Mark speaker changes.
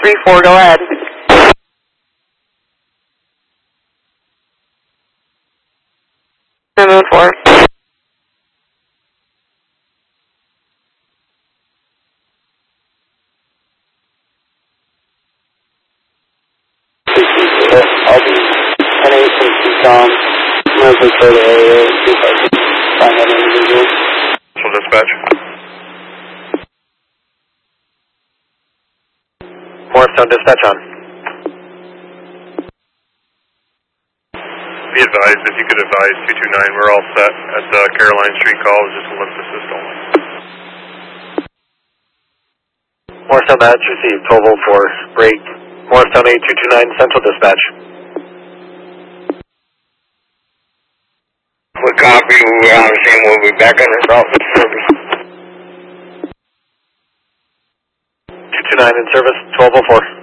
Speaker 1: 234, go ahead. Moon 4.
Speaker 2: I'll be 10-8 from Tom. I'm going to control the area and see if I can find that individual.
Speaker 3: Central dispatch.
Speaker 4: Morristown dispatch on.
Speaker 3: Be advised, if you could advise 229, we're all set at the Caroline Street call, just a lift assist only.
Speaker 4: Morristown match received, 12 volt 4, break. Morristown 8229, central dispatch.
Speaker 2: We copy, we're on the same, we'll be back on the route with service.
Speaker 4: 229 in service, 12 volt 4.